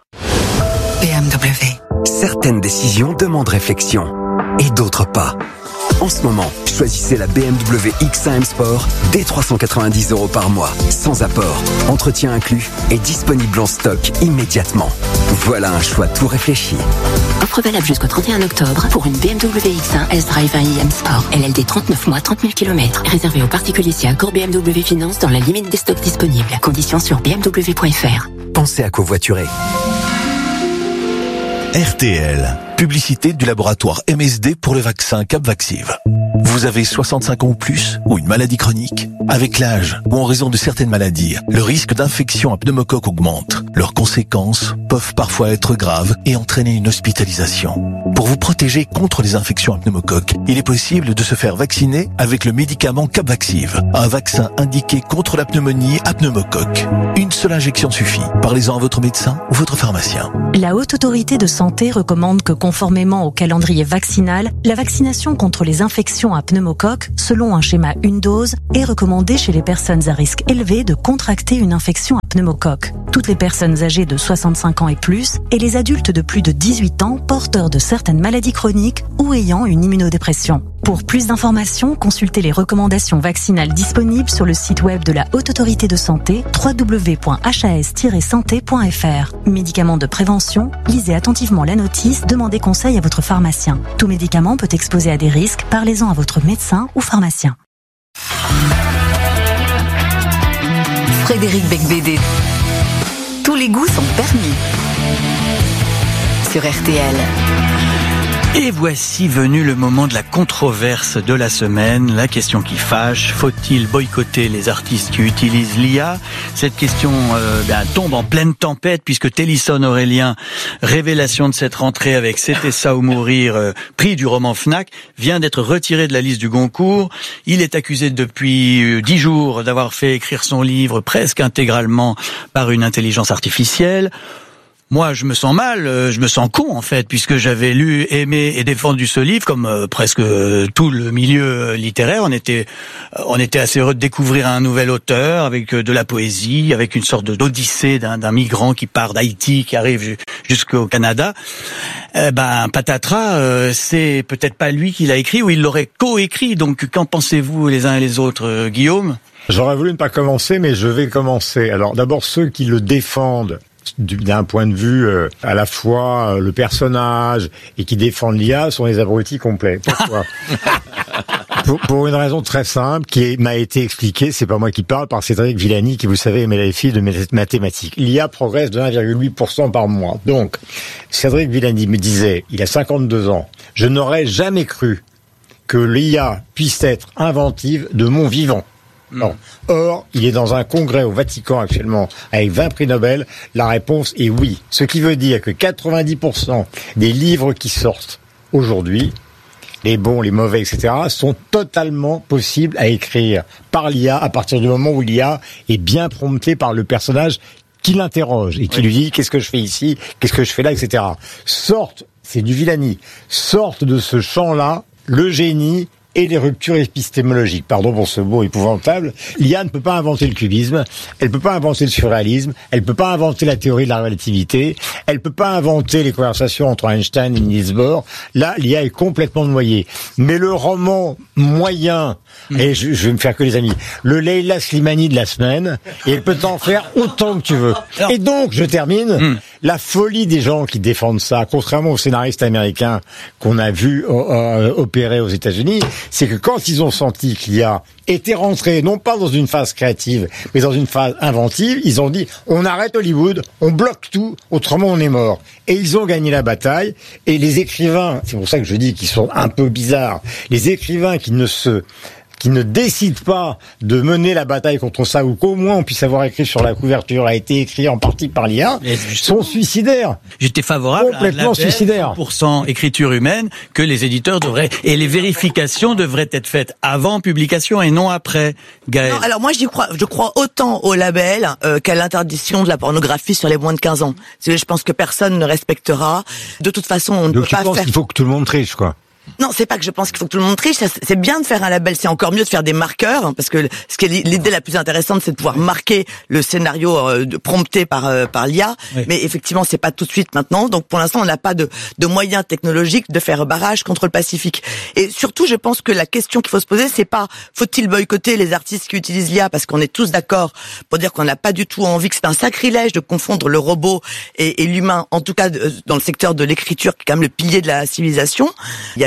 B M W. Certaines décisions demandent réflexion et d'autres pas. En ce moment, choisissez la B M W X un M Sport dès trois cent quatre-vingt-dix euros par mois, sans apport, entretien inclus et disponible en stock immédiatement. Voilà un choix tout réfléchi. Offre valable jusqu'au trente et un octobre pour une B M W X un S-Drive un i M Sport. L L D trente-neuf mois, trente mille kilomètres. Réservé aux particuliers si accord B M W Finance dans la limite des stocks disponibles. Conditions sur b m w point f r. Pensez à covoiturer. R T L. Publicité du laboratoire M S D pour le vaccin Capvaxive. Vous avez soixante-cinq ans ou plus, ou une maladie chronique? Avec l'âge, ou en raison de certaines maladies, le risque d'infection à pneumocoque augmente. Leurs conséquences peuvent parfois être graves et entraîner une hospitalisation. Pour vous protéger contre les infections à pneumocoque, il est possible de se faire vacciner avec le médicament Capvaxive, un vaccin indiqué contre la pneumonie à pneumocoque. Une seule injection suffit. Parlez-en à votre médecin ou votre pharmacien. La Haute Autorité de Santé recommande que, conformément au calendrier vaccinal, la vaccination contre les infections à pneumocoque, selon un schéma une dose, est recommandée chez les personnes à risque élevé de contracter une infection à pneumocoque. Toutes les personnes âgées de soixante-cinq ans et plus et les adultes de plus de dix-huit ans porteurs de certaines maladies chroniques ou ayant une immunodépression. Pour plus d'informations, consultez les recommandations vaccinales disponibles sur le site web de la Haute Autorité de Santé w w w point h a s tiret santé point f r. Médicaments de prévention, lisez attentivement la notice, demandez conseil à votre pharmacien. Tout médicament peut exposer à des risques, parlez-en à votre médecin ou pharmacien. Frédéric Becbédé. Tous les goûts sont permis. Sur R T L. Et voici venu le moment de la controverse de la semaine, la question qui fâche. Faut-il boycotter les artistes qui utilisent l'I A? Cette question euh, ben, tombe en pleine tempête puisque Télisson Aurélien, révélation de cette rentrée avec C'était ça ou mourir, euh, prix du roman Fnac, vient d'être retiré de la liste du Goncourt. Il est accusé depuis dix jours d'avoir fait écrire son livre presque intégralement par une intelligence artificielle. Moi, je me sens mal, je me sens con en fait, puisque j'avais lu, aimé et défendu ce livre, comme euh, presque tout le milieu littéraire. On était, on était assez heureux de découvrir un nouvel auteur avec de la poésie, avec une sorte d'odyssée d'un, d'un migrant qui part d'Haïti, qui arrive jusqu'au Canada. Eh ben, patatras, euh, c'est peut-être pas lui qui l'a écrit, ou il l'aurait co-écrit. Donc, qu'en pensez-vous les uns et les autres, euh, Guillaume? J'aurais voulu ne pas commencer, mais je vais commencer. Alors, d'abord, ceux qui le défendent d'un point de vue euh, à la fois euh, le personnage et qui défendent l'I A sont des abrutis complets. Pourquoi? pour, pour une raison très simple qui est, m'a été expliquée, c'est pas moi qui parle, par Cédric Villani, qui vous savez est les filles de mathématiques. L'I A progresse de un virgule huit pour cent par mois. Donc, Cédric Villani me disait, il a cinquante-deux ans, je n'aurais jamais cru que l'I A puisse être inventive de mon vivant. Non. Or, il est dans un congrès au Vatican actuellement avec vingt prix Nobel. La réponse est oui. Ce qui veut dire que quatre-vingt-dix pour cent des livres qui sortent aujourd'hui, les bons, les mauvais, et cetera, sont totalement possibles à écrire par l'I A à partir du moment où l'I A est bien promptée par le personnage qui l'interroge et qui oui. lui dit qu'est-ce que je fais ici, qu'est-ce que je fais là, et cetera. Sortent, c'est du Villani, sortent de ce champ-là le génie et les ruptures épistémologiques. Pardon pour ce mot épouvantable. L'I A ne peut pas inventer le cubisme, elle peut pas inventer le surréalisme, elle peut pas inventer la théorie de la relativité, elle peut pas inventer les conversations entre Einstein et Niels Bohr. Là, l'I A est complètement noyée. Mais le roman moyen, mmh. et je, je vais me faire que les amis, le Leila Slimani de la semaine, et elle peut t'en faire autant que tu veux. Alors, et donc, je termine, mmh. la folie des gens qui défendent ça, contrairement aux scénaristes américains qu'on a vu euh, opérer aux États-Unis, c'est que quand ils ont senti que l'I A était rentrée, non pas dans une phase créative, mais dans une phase inventive, ils ont dit, on arrête Hollywood, on bloque tout, autrement on est mort. Et ils ont gagné la bataille, et les écrivains, c'est pour ça que je dis qu'ils sont un peu bizarres, les écrivains qui ne se... qui ne décide pas de mener la bataille contre ça, ou qu'au moins on puisse avoir écrit sur la couverture, a été écrit en partie par l'I A, sont suicidaires. J'étais favorable complètement à suicidaire. cent pour cent écriture humaine, que les éditeurs devraient, et les vérifications devraient être faites avant publication et non après. Gaël. Non, alors moi j'y crois, je crois autant au label euh, qu'à l'interdiction de la pornographie sur les moins de quinze ans. Je pense que personne ne respectera. De toute façon, on ne Donc peut pas faire... Donc tu penses qu'il faut que tout le monde triche, quoi? Non, c'est pas que je pense qu'il faut que tout le monde triche. C'est bien de faire un label. C'est encore mieux de faire des marqueurs, hein, parce que ce qui est l'idée la plus intéressante, c'est de pouvoir marquer le scénario euh, de, prompté par euh, par l'I A. Oui. Mais effectivement, c'est pas tout de suite maintenant. Donc pour l'instant, on n'a pas de de moyens technologiques de faire barrage contre le Pacifique. Et surtout, je pense que la question qu'il faut se poser, c'est pas faut-il boycotter les artistes qui utilisent l'I A, parce qu'on est tous d'accord pour dire qu'on n'a pas du tout envie, que c'est un sacrilège de confondre le robot et, et l'humain. En tout cas, dans le secteur de l'écriture, qui est quand même le pilier de la civilisation. Il y a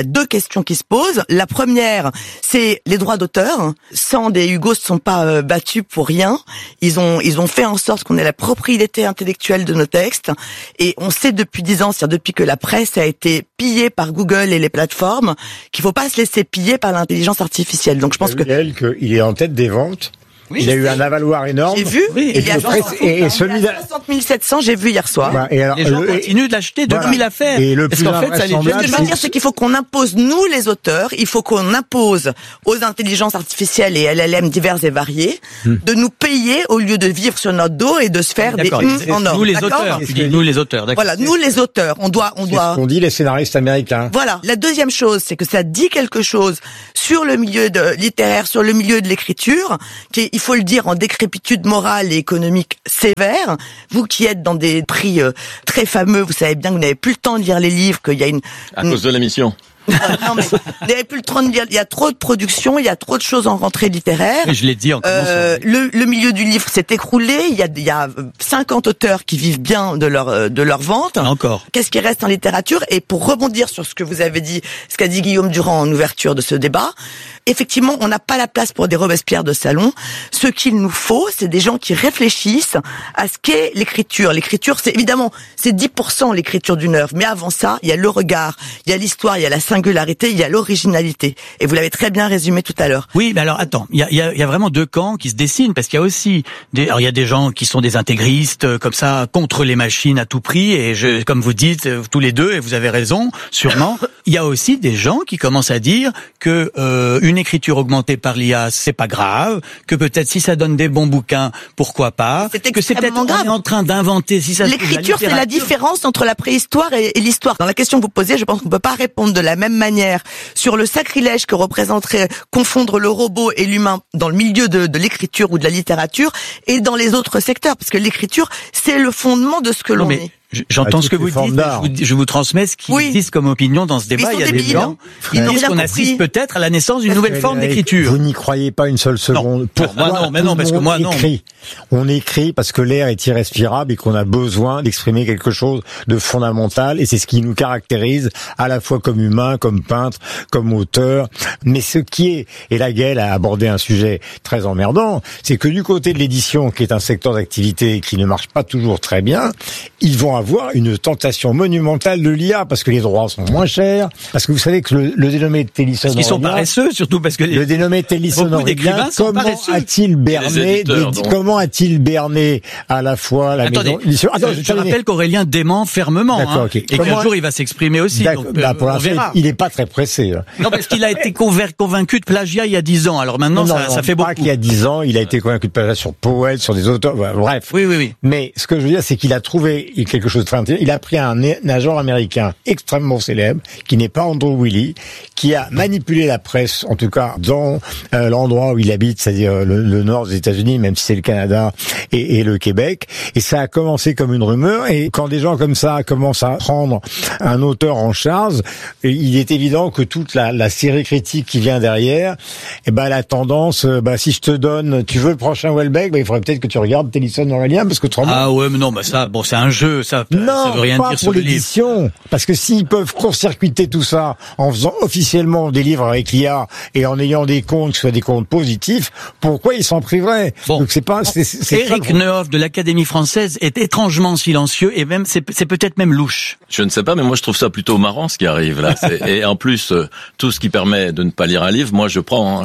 deux questions qui se posent. La première, c'est les droits d'auteur. Sand et Hugo se sont pas euh, battus pour rien. Ils ont ils ont fait en sorte qu'on ait la propriété intellectuelle de nos textes. Et on sait depuis dix ans, c'est-à-dire depuis que la presse a été pillée par Google et les plateformes, qu'il faut pas se laisser piller par l'intelligence artificielle. Donc je pense que elle qu'il est en tête des ventes. Oui, il a eu sais. un avaloir énorme. J'ai vu. Oui, et, il y a et, et celui soixante mille sept cents, j'ai vu hier soir. Bah, et alors, les gens le, continuent de l'acheter voilà. depuis l'affaire. Et le Parce plus qu'en fait, ça les... Ce que je veux dire, c'est qu'il faut qu'on impose, nous les auteurs, il faut qu'on impose aux intelligences artificielles et L L M diverses et variées hmm. de nous payer au lieu de vivre sur notre dos et de se faire d'accord, des hum en or. Nous les auteurs, tu dis nous les auteurs, d'accord. Voilà, nous les auteurs, on doit, on doit. C'est ce qu'on dit les scénaristes américains. Voilà. La deuxième chose, c'est que ça dit quelque chose sur le milieu de littéraire, sur le milieu de l'écriture, qui est, il faut le dire, en décrépitude morale et économique sévère. Vous qui êtes dans des prix euh, très fameux, vous savez bien que vous n'avez plus le temps de lire les livres, qu'il y a une... À une... cause de l'émission. non, mais vous n'avez plus le temps de lire. Il y a trop de production, il y a trop de choses en rentrée littéraire. Et je l'ai dit en euh, le, le milieu du livre s'est écroulé. Il y a, il y a cinquante auteurs qui vivent bien de leur de leur vente. Encore. Qu'est-ce qui reste en littérature? Et pour rebondir sur ce que vous avez dit, ce qu'a dit Guillaume Durand en ouverture de ce débat, effectivement, on n'a pas la place pour des Robespierre de salon. Ce qu'il nous faut, c'est des gens qui réfléchissent à ce qu'est l'écriture. L'écriture, c'est évidemment, c'est dix pour cent l'écriture d'une œuvre. Mais avant ça, il y a le regard, il y a l'histoire, il y a la singularité, il y a l'originalité. Et vous l'avez très bien résumé tout à l'heure. Oui, mais alors attends, il y a, il y a, il y a vraiment deux camps qui se dessinent, parce qu'il y a aussi des, alors il y a des gens qui sont des intégristes, comme ça, contre les machines à tout prix, et je, comme vous dites, tous les deux, et vous avez raison, sûrement. Il y a aussi des gens qui commencent à dire que euh, une écriture augmentée par l'I A, c'est pas grave, que peut-être si ça donne des bons bouquins, pourquoi pas, c'est que c'est peut-être grave. On est en train d'inventer. Si ça l'écriture, c'est la différence entre la préhistoire et, et l'histoire. Dans la question que vous posez, je pense qu'on peut pas répondre de la même manière sur le sacrilège que représenterait confondre le robot et l'humain dans le milieu de, de l'écriture ou de la littérature et dans les autres secteurs, parce que l'écriture, c'est le fondement de ce que l'on non, mais... est. J'entends ce que vous dites, je vous, je vous transmets ce qui oui. existe comme opinion dans ce débat. Il y a des gens qui disent qu'on assiste peut-être à la naissance d'une nouvelle forme d'écriture. Vous n'y croyez pas une seule seconde. Non. Pourquoi moi non, mais non, parce que moi non. Écrit. On écrit parce que l'air est irrespirable et qu'on a besoin d'exprimer quelque chose de fondamental, et c'est ce qui nous caractérise à la fois comme humain, comme peintre, comme auteur. Mais ce qui est, et la Gaëlle a abordé un sujet très emmerdant, c'est que du côté de l'édition, qui est un secteur d'activité qui ne marche pas toujours très bien, ils vont avoir une tentation monumentale de l'I A, parce que les droits sont moins chers, parce que vous savez que le, le dénommé Télisson Parce qu'ils sont paresseux, surtout parce que les... le dénommé Télisson Aurélien, comment a-t-il berné, éditeurs, des, comment a-t-il berné à la fois la Attendez, maison... Attends, je, je rappelle qu'Aurélien dément fermement, hein, okay. et qu'un jour il va s'exprimer aussi. Donc, bah, euh, pour l'instant, il n'est pas très pressé. Là. Non, parce qu'il a été convaincu de plagiat il y a dix ans, alors maintenant non, ça, non, ça fait beaucoup. Pas qu'il y a dix ans, il a été convaincu de plagiat sur Powell, sur des auteurs, bref. Oui, oui, oui. Mais ce que je veux dire, c'est qu'il a trouvé quelque chose de très intéressant. Il a pris un, un agent américain extrêmement célèbre, qui n'est pas Andrew Willey, qui a manipulé la presse, en tout cas dans euh, l'endroit où il habite, c'est-à-dire le, le nord des États-Unis, même si c'est le Canada et, et le Québec. Et ça a commencé comme une rumeur. Et quand des gens comme ça commencent à prendre un auteur en charge, il est évident que toute la, la série critique qui vient derrière, eh ben, la tendance, bah, si je te donne, tu veux le prochain Houellebecq, bah, il faudrait peut-être que tu regardes Télisson Aurélien, parce que autrement... Ah ouais, mais non, bah ça, bon, c'est un jeu, ça. Non, ça veut rien pas dire pour l'édition, parce que s'ils peuvent court-circuiter tout ça en faisant officiellement des livres avec l'I A et en ayant des comptes qui soient des comptes positifs, pourquoi ils s'en priveraient? Bon. Donc c'est pas. C'est, c'est Éric Neuhoff de l'Académie française est étrangement silencieux et même c'est, c'est peut-être même louche. Je ne sais pas, mais moi je trouve ça plutôt marrant ce qui arrive là. C'est, et en plus, euh, tout ce qui permet de ne pas lire un livre, moi je prends. Hein.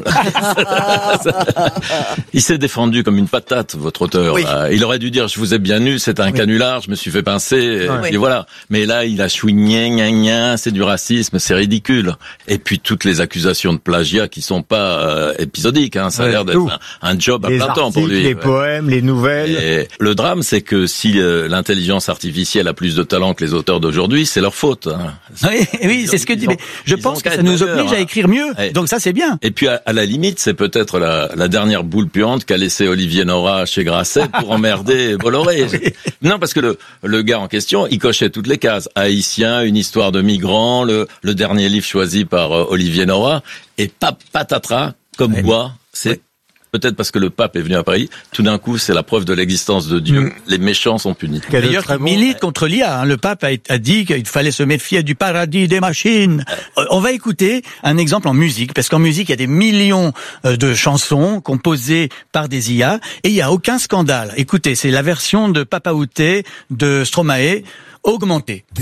Il s'est défendu comme une patate, votre auteur. Oui. Il aurait dû dire, je vous ai bien eu, c'est un oui. canular, je me suis fait pincer. Et, oui. et voilà. Mais là, il a chouigné, gna gna, c'est du racisme, c'est ridicule. Et puis toutes les accusations de plagiat qui sont pas euh, épisodiques, hein, ça ouais, a l'air d'être un, un job à les plein articles, temps pour lui. Les ouais. poèmes, les nouvelles. Et le drame, c'est que si euh, l'intelligence artificielle a plus de talent que les auteurs d'aujourd'hui, c'est leur faute. Hein. Oui, oui, c'est ce que dit. Mais je pense que ça nous oblige à écrire mieux. Et, donc ça, c'est bien. Et puis à, à la limite, c'est peut-être la, la dernière boule puante qu'a laissé Olivier Nora chez Grasset pour emmerder Bolloré. Oui. Non, parce que le, le gars en question, il cochait toutes les cases. Haïtien, une histoire de migrants, le, le dernier livre choisi par euh, Olivier Nora, et pap, patatras, comme oui. quoi, c'est... Oui. peut-être parce que le pape est venu à Paris, tout d'un coup, c'est la preuve de l'existence de Dieu. Mmh. Les méchants sont punis. D'ailleurs, qui milite contre l'I A. Hein. Le pape a, a dit qu'il fallait se méfier du paradis des machines. Euh, on va écouter un exemple en musique, parce qu'en musique, il y a des millions de chansons composées par des I A, et il n'y a aucun scandale. Écoutez, c'est la version de Papa Outé de Stromae, augmentée.